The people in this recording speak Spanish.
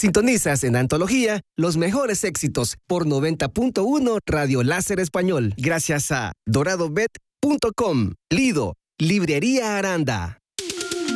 Sintonizas en Antología los mejores éxitos por 90.1 Radio Láser Español. Gracias a doradobet.com, Lido, Librería Aranda.